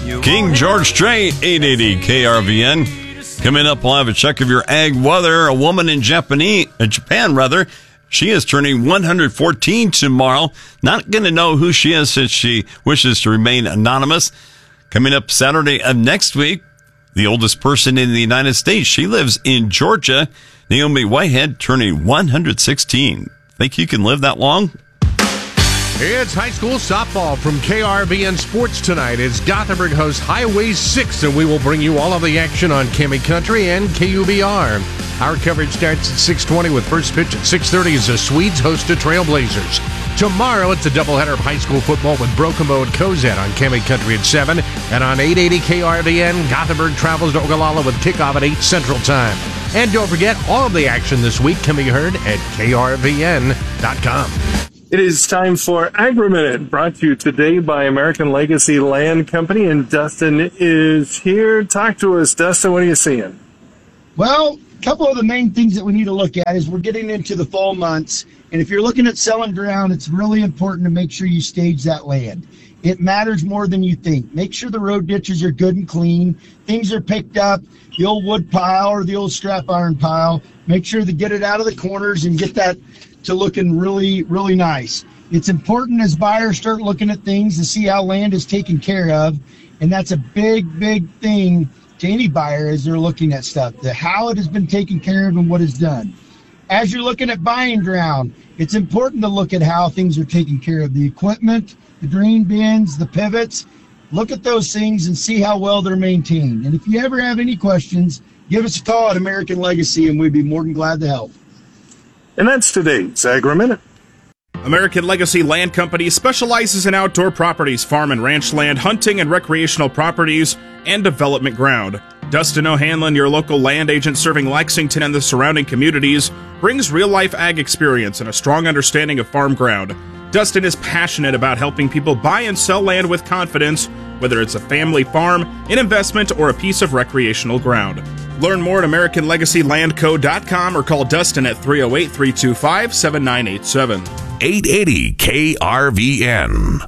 King George Strait, 880 KRVN. Coming up, we'll have a check of your ag weather. A woman in Japan, she is turning 114 tomorrow. Not going to know who she is since she wishes to remain anonymous. Coming up Saturday of next week, the oldest person in the United States. She lives in Georgia. Naomi Whitehead turning 116. Think you can live that long? It's high school softball from KRVN Sports tonight as Gothenburg hosts Highway 6, and we will bring you all of the action on Cammy Country and KUBR. Our coverage starts at 6:20 with first pitch at 6:30 as the Swedes host the Trailblazers. Tomorrow, it's a doubleheader of high school football with Brokomo and Cozad on Cammy Country at 7, and on 880 KRVN, Gothenburg travels to Ogallala with kickoff at 8 Central Time. And don't forget, all of the action this week can be heard at krvn.com. It is time for Agri-Minute, brought to you today by American Legacy Land Company, and Dustin is here. Talk to us, Dustin. What are you seeing? Well, a couple of the main things that we need to look at is we're getting into the fall months, and if you're looking at selling ground, it's really important to make sure you stage that land. It matters more than you think. Make sure the road ditches are good and clean. Things are picked up, the old wood pile or the old scrap iron pile. Make sure to get it out of the corners and get that to looking really, really nice. It's important as buyers start looking at things to see how land is taken care of, and that's a big, big thing to any buyer as they're looking at stuff, how it has been taken care of and what is done. As you're looking at buying ground, it's important to look at how things are taken care of. The equipment, the grain bins, the pivots, look at those things and see how well they're maintained. And if you ever have any questions, give us a call at American Legacy and we'd be more than glad to help. And that's today's Agri-Minute. American Legacy Land Company specializes in outdoor properties, farm and ranch land, hunting and recreational properties, and development ground. Dustin O'Hanlon, your local land agent serving Lexington and the surrounding communities, brings real-life ag experience and a strong understanding of farm ground. Dustin is passionate about helping people buy and sell land with confidence, whether it's a family farm, an investment, or a piece of recreational ground. Learn more at AmericanLegacyLandCo.com or call Dustin at 308-325-7987. 880 KRVN.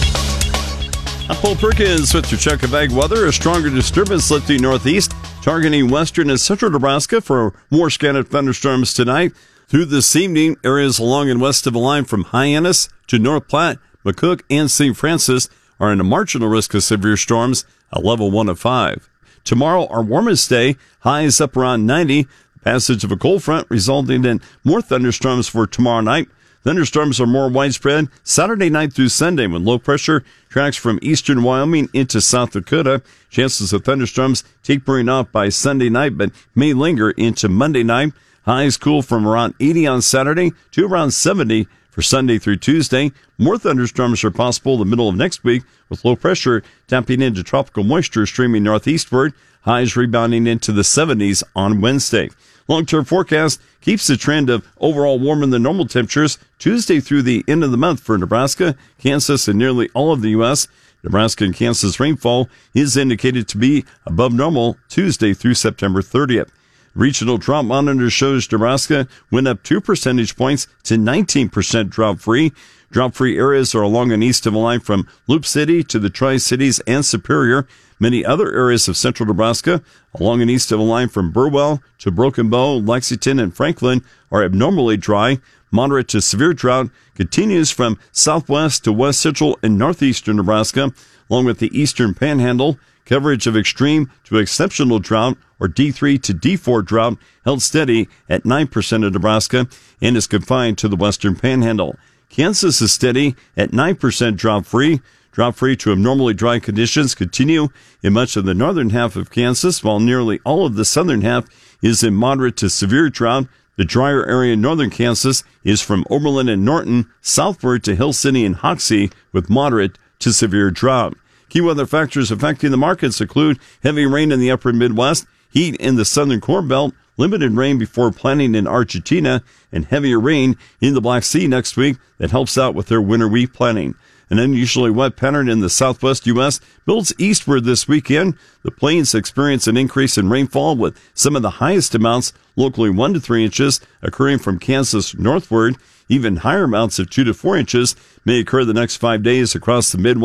I'm Paul Perkins with your check of ag weather. A stronger disturbance lifting northeast, targeting western and central Nebraska for more scattered thunderstorms tonight. Through this evening, areas along and west of the line from Hyannis to North Platte, McCook, and St. Francis are in a marginal risk of severe storms, a level 1 of 5. Tomorrow, our warmest day, highs up around 90. The passage of a cold front resulting in more thunderstorms for tomorrow night. Thunderstorms are more widespread Saturday night through Sunday when low pressure tracks from eastern Wyoming into South Dakota. Chances of thunderstorms tapering off by Sunday night, but may linger into Monday night. Highs cool from around 80 on Saturday to around 70 for Sunday through Tuesday. More thunderstorms are possible the middle of next week, with low pressure tapping into tropical moisture streaming northeastward. Highs rebounding into the 70s on Wednesday. Long-term forecast keeps the trend of overall warmer than normal temperatures Tuesday through the end of the month for Nebraska, Kansas, and nearly all of the U.S. Nebraska and Kansas rainfall is indicated to be above normal Tuesday through September 30th. Regional drought monitor shows Nebraska went up 2 percentage points to 19% drought-free. Drought-free areas are along and east of the line from Loop City to the Tri-Cities and Superior. Many other areas of central Nebraska, along and east of the line from Burwell to Broken Bow, Lexington, and Franklin, are abnormally dry. Moderate to severe drought continues from southwest to west central and northeastern Nebraska, along with the eastern panhandle. Coverage of extreme to exceptional drought, or D3 to D4 drought, held steady at 9% of Nebraska and is confined to the western panhandle. Kansas is steady at 9% drought-free. Drought-free to abnormally dry conditions continue in much of the northern half of Kansas, while nearly all of the southern half is in moderate to severe drought. The drier area in northern Kansas is from Oberlin and Norton southward to Hill City and Hoxie with moderate to severe drought. Key weather factors affecting the markets include heavy rain in the upper Midwest, heat in the southern Corn Belt, limited rain before planting in Argentina, and heavier rain in the Black Sea next week that helps out with their winter wheat planting. An unusually wet pattern in the southwest U.S. builds eastward this weekend. The plains experience an increase in rainfall with some of the highest amounts, locally 1 to 3 inches, occurring from Kansas northward. Even higher amounts of 2 to 4 inches may occur the next 5 days across the Midwest,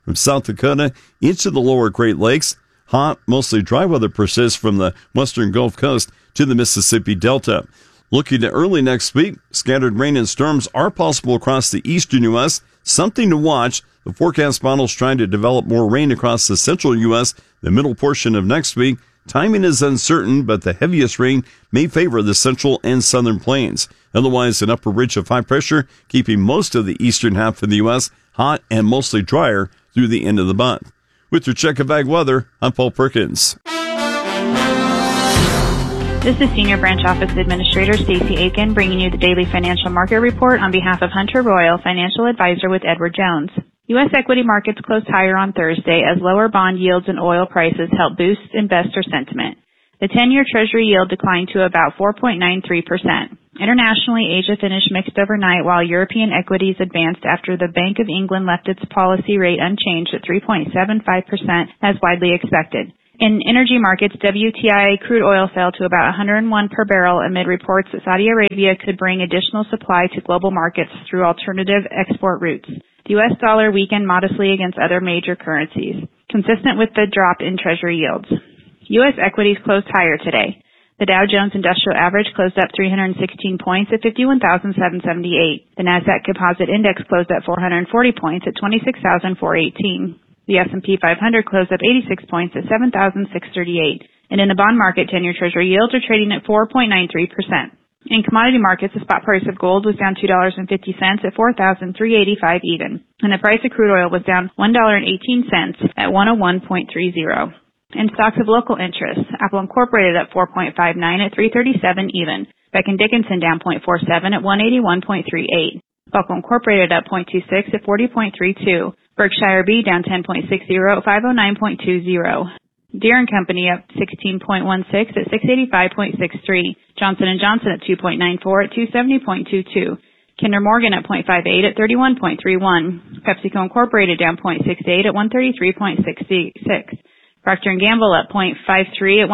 from South Dakota into the lower Great Lakes. Hot, mostly dry weather persists from the western Gulf Coast to the Mississippi Delta. Looking at early next week, scattered rain and storms are possible across the eastern U.S. Something to watch. The forecast model's trying to develop more rain across the central U.S. the middle portion of next week. Timing is uncertain, but the heaviest rain may favor the central and southern plains. Otherwise, an upper ridge of high pressure keeping most of the eastern half of the U.S. hot and mostly drier through the end of the month. With your check of ag weather, I'm Paul Perkins. This is Senior Branch Office Administrator Stacy Aiken bringing you the daily financial market report on behalf of Hunter Royal, financial advisor with Edward Jones. U.S. equity markets closed higher on Thursday as lower bond yields and oil prices helped boost investor sentiment. The 10-year Treasury yield declined to about 4.93%. Internationally, Asia finished mixed overnight while European equities advanced after the Bank of England left its policy rate unchanged at 3.75% as widely expected. In energy markets, WTI crude oil fell to about $101 per barrel amid reports that Saudi Arabia could bring additional supply to global markets through alternative export routes. The U.S. dollar weakened modestly against other major currencies, consistent with the drop in Treasury yields. U.S. equities closed higher today. The Dow Jones Industrial Average closed up 316 points at 51,778. The Nasdaq Composite Index closed at 440 points at 26,418. The S&P 500 closed up 86 points at 7,638. And in the bond market, 10-year Treasury yields are trading at 4.93%. In commodity markets, the spot price of gold was down $2.50 at $4,385 even. And the price of crude oil was down $1.18 at 101.30. In stocks of local interest, Apple Incorporated up 4.59 at 337 even. Becton Dickinson down 0.47 at 181.38. Buckle Incorporated up 0.26 at 40.32. Berkshire B down 10.60 at 509.20. Deere & Company up 16.16 at 685.63. Johnson & Johnson up 2.94 at 270.22. Kinder Morgan up 0.58 at 31.31. PepsiCo Incorporated down 0.68 at 133.66. Procter & Gamble up 0.53 at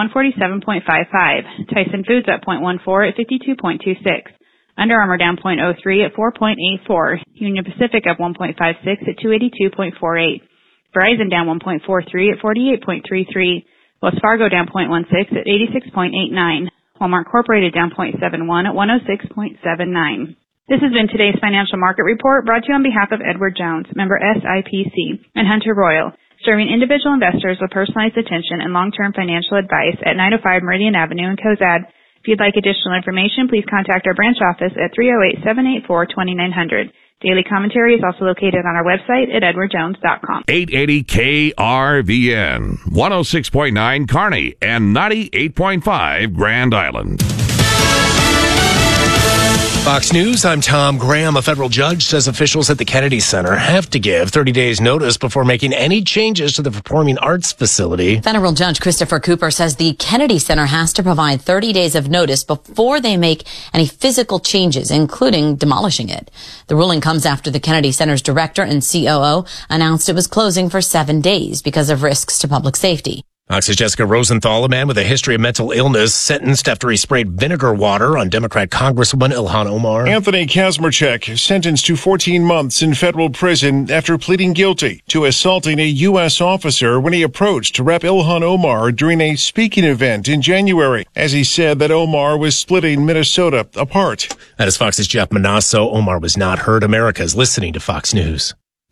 147.55. Tyson Foods up 0.14 at 52.26. Under Armour down 0.03 at 4.84. Union Pacific up 1.56 at 282.48. Verizon down 1.43 at 48.33. Wells Fargo down 0.16 at 86.89. Walmart Incorporated down 0.71 at 106.79. This has been today's financial market report brought to you on behalf of Edward Jones, member SIPC, and Hunter Royal, serving individual investors with personalized attention and long-term financial advice at 905 Meridian Avenue in Cozad. If you'd like additional information, please contact our branch office at 308-784-2900. Daily commentary is also located on our website at edwardjones.com. 880 KRVN, 106.9 Kearney, and 98.5 Grand Island. Fox News, I'm Tom Graham. A federal judge says officials at the Kennedy Center have to give 30 days notice before making any changes to the performing arts facility. Federal Judge Christopher Cooper says the Kennedy Center has to provide 30 days of notice before they make any physical changes, including demolishing it. The ruling comes after the Kennedy Center's director and COO announced it was closing for 7 days because of risks to public safety. Fox's Jessica Rosenthal, a man with a history of mental illness, sentenced after he sprayed vinegar water on Democrat Congresswoman Ilhan Omar. Anthony Kazmarchuk sentenced to 14 months in federal prison after pleading guilty to assaulting a U.S. officer when he approached Rep. Ilhan Omar during a speaking event in January, as he said that Omar was splitting Minnesota apart. That is Fox's Jeff Manasso. Omar was not heard. America is listening to Fox News.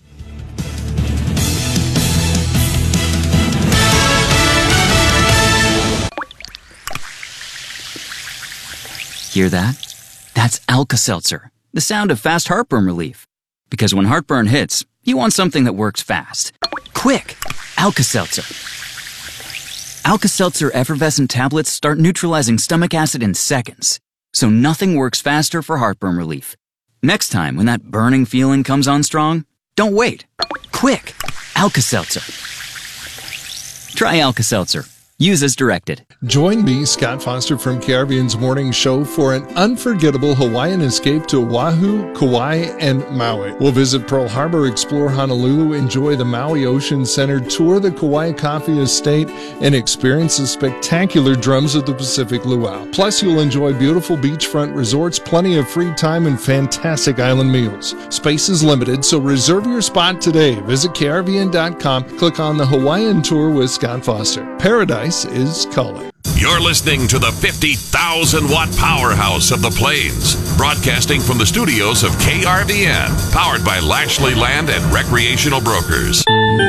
Hear that? That's Alka-Seltzer, the sound of fast heartburn relief. Because when heartburn hits, you want something that works fast. Quick! Alka-Seltzer. Alka-Seltzer effervescent tablets start neutralizing stomach acid in seconds, so nothing works faster for heartburn relief. Next time when that burning feeling comes on strong, don't wait. Quick! Alka-Seltzer. Try Alka-Seltzer. Use as directed. Join me, Scott Foster from KRVN's Morning Show, for an unforgettable Hawaiian escape to Oahu, Kauai, and Maui. We'll visit Pearl Harbor, explore Honolulu, enjoy the Maui Ocean Center, tour the Kauai Coffee Estate, and experience the spectacular Drums of the Pacific Luau. Plus, you'll enjoy beautiful beachfront resorts, plenty of free time, and fantastic island meals. Space is limited, so reserve your spot today. Visit KRVN.com, click on the Hawaiian Tour with Scott Foster. Paradise is calling. You're listening to the 50,000-watt powerhouse of the Plains, broadcasting from the studios of KRVN, powered by Lashley Land and Recreational Brokers.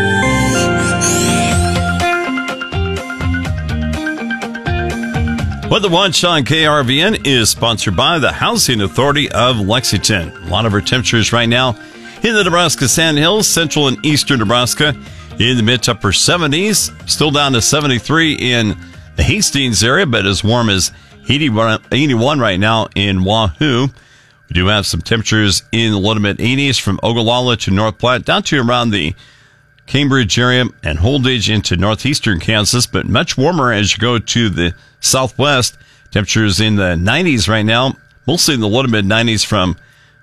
Weather Watch on KRVN is sponsored by the Housing Authority of Lexington. A lot of our temperatures right now in the Nebraska Sandhills, central and eastern Nebraska, in the mid to upper 70s, still down to 73 in the Hastings area, but as warm as 81 right now in Wahoo. We do have some temperatures in the low to mid 80s from Ogallala to North Platte, down to around the Cambridge area and Holdridge into northeastern Kansas, but much warmer as you go to the southwest. Temperatures in the 90s right now, mostly in the low to mid 90s from,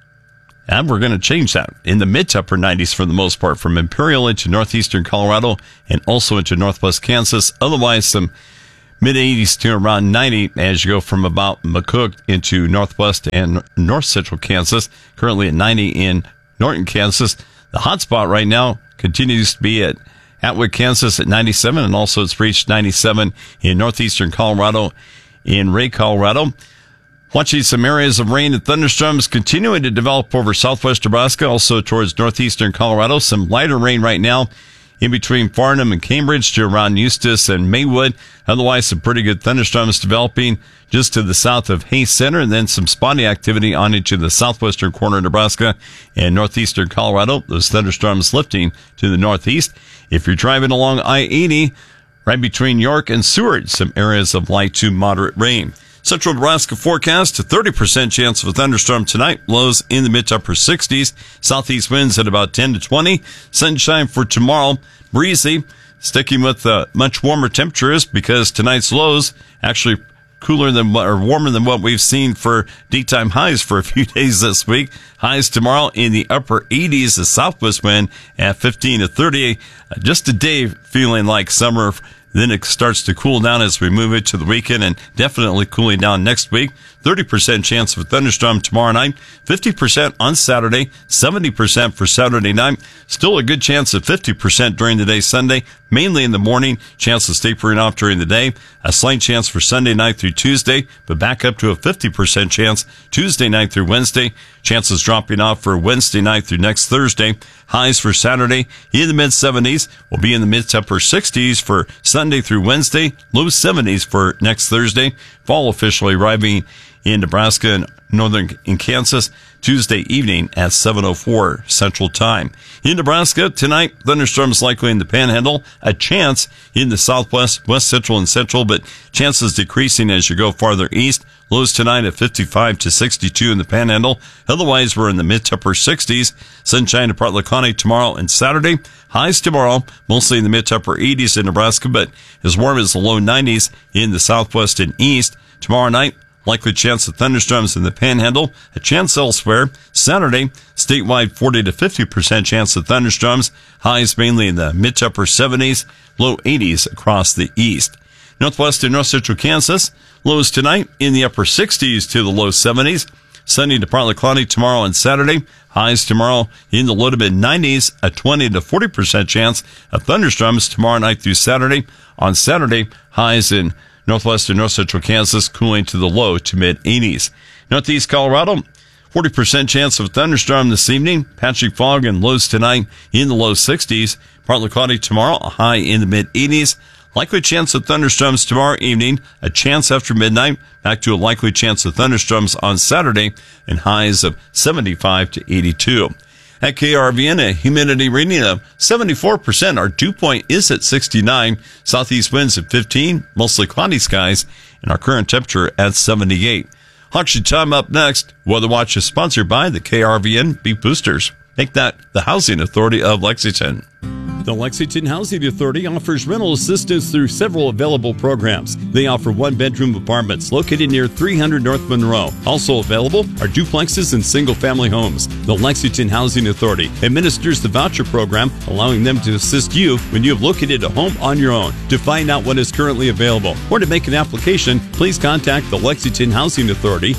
and we're going to change that, in the mid to upper 90s for the most part, from Imperial into northeastern Colorado and also into northwest Kansas. Otherwise, some mid-80s to around 90 as you go from about McCook into northwest and north central Kansas. Currently at 90 in Norton, Kansas. The hot spot right now continues to be at Atwood, Kansas at 97, and also it's reached 97 in northeastern Colorado, in Ray, Colorado. Watching some areas of rain and thunderstorms continuing to develop over southwest Nebraska, also towards northeastern Colorado. Some lighter rain right now in between Farnham and Cambridge to around Eustis and Maywood. Otherwise, some pretty good thunderstorms developing just to the south of Hayes Center, and then some spotty activity on into the southwestern corner of Nebraska and northeastern Colorado. Those thunderstorms lifting to the northeast. If you're driving along I-80, right between York and Seward, some areas of light to moderate rain. Central Nebraska forecast, a 30% chance of a thunderstorm tonight. Lows in the mid to upper 60s. Southeast winds at about 10 to 20. Sunshine for tomorrow. Breezy. Sticking with much warmer temperatures because tonight's lows actually cooler than or warmer than what we've seen for daytime highs for a few days this week. Highs tomorrow in the upper 80s. The southwest wind at 15 to 30. Just a day feeling like summer. Then it starts to cool down as we move into the weekend, and definitely cooling down next week. 30% chance of a thunderstorm tomorrow night, 50% on Saturday, 70% for Saturday night. Still a good chance of 50% during the day Sunday, mainly in the morning. Chances tapering off during the day. A slight chance for Sunday night through Tuesday, but back up to a 50% chance Tuesday night through Wednesday. Chances dropping off for Wednesday night through next Thursday. Highs for Saturday in the mid-70s. Will be in the mid to upper 60s for Sunday through Wednesday. Low 70s for next Thursday. Fall officially arriving in Nebraska and northern in Kansas Tuesday evening at 7:04 Central Time. In Nebraska tonight, thunderstorms likely in the Panhandle. A chance in the southwest, west central, and central, but chances decreasing as you go farther east. Lows tonight at 55 to 62 in the Panhandle. Otherwise, we're in the mid to upper 60s. Sunshine to partly cloudy tomorrow and Saturday. Highs tomorrow, mostly in the mid to upper 80s in Nebraska, but as warm as the low 90s in the southwest and east. Tomorrow night, likely chance of thunderstorms in the Panhandle. A chance elsewhere. Saturday, statewide 40 to 50% chance of thunderstorms. Highs mainly in the mid to upper 70s, low 80s across the east. Northwest and north central Kansas, lows tonight in the upper 60s to the low 70s. Sunny to partly cloudy tomorrow and Saturday. Highs tomorrow in the low to mid 90s, a 20 to 40% chance of thunderstorms tomorrow night through Saturday. On Saturday, highs in northwest and north central Kansas cooling to the low to mid 80s. Northeast Colorado, 40% chance of a thunderstorm this evening. Patchy fog and lows tonight in the low 60s. Partly cloudy tomorrow, a high in the mid 80s. Likely chance of thunderstorms tomorrow evening, a chance after midnight, back to a likely chance of thunderstorms on Saturday, and highs of 75 to 82. At KRVN, a humidity reading of 74%. Our dew point is at 69. Southeast winds at 15, mostly cloudy skies, and our current temperature at 78. Auction time up next. Weather Watch is sponsored by the KRVN Beef Boosters. Make that the Housing Authority of Lexington. The Lexington Housing Authority offers rental assistance through several available programs. They offer one-bedroom apartments located near 300 North Monroe. Also available are duplexes and single-family homes. The Lexington Housing Authority administers the voucher program, allowing them to assist you when you have located a home on your own. To find out what is currently available or to make an application, please contact the Lexington Housing Authority,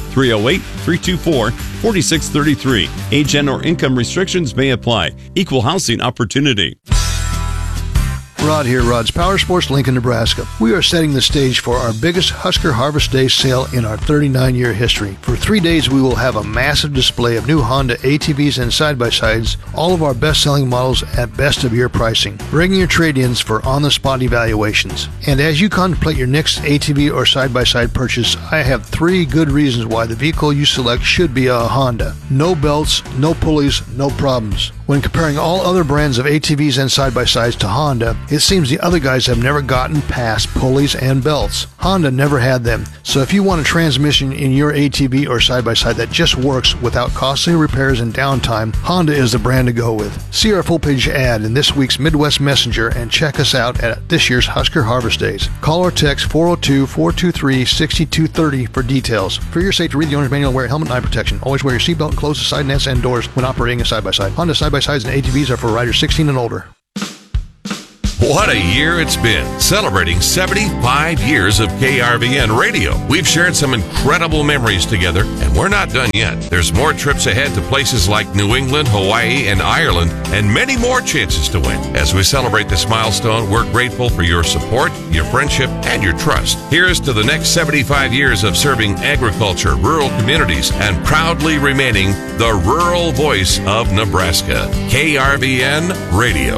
308-324-4633. Age and/or income restrictions may apply. Equal housing opportunity. Rod here, Rod's Power Sports, Lincoln, Nebraska. We are setting the stage for our biggest Husker Harvest Day sale in our 39-year history. For 3 days, we will have a massive display of new Honda ATVs and side-by-sides, all of our best-selling models at best-of-year pricing. Bring your trade-ins for on-the-spot evaluations. And as you contemplate your next ATV or side-by-side purchase, I have 3 good reasons why the vehicle you select should be a Honda. No belts, no pulleys, no problems. When comparing all other brands of ATVs and side-by-sides to Honda, it seems the other guys have never gotten past pulleys and belts. Honda never had them. So if you want a transmission in your ATV or side-by-side that just works without costly repairs and downtime, Honda is the brand to go with. See our full-page ad in this week's Midwest Messenger and check us out at this year's Husker Harvest Days. Call or text 402-423-6230 for details. For your safety, read the owner's manual and wear a helmet and eye protection. Always wear your seatbelt and close the side nets and doors when operating a side-by-side. Honda side-by-sides and ATVs are for riders 16 and older. What a year it's been, celebrating 75 years of KRVN radio. We've shared some incredible memories together, and we're not done yet. There's more trips ahead to places like New England, Hawaii, and Ireland, and many more chances to win. As we celebrate this milestone, we're grateful for your support, your friendship, and your trust. Here's to the next 75 years of serving agriculture, rural communities, and proudly remaining the rural voice of Nebraska. KRVN Radio.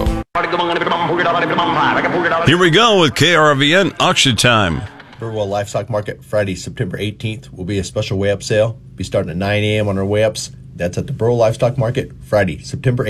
Here we go with KRVN Auction Time. Burwell Livestock Market, Friday, September 18th, will be a special weigh-up sale. Be starting at 9 a.m. on our weigh-ups. That's at the Burwell Livestock Market, Friday, September 18th.